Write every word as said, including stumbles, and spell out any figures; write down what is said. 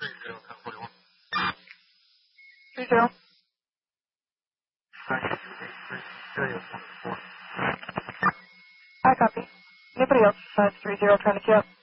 Three zero. I copy. Anybody else besides three zero trying to queue up?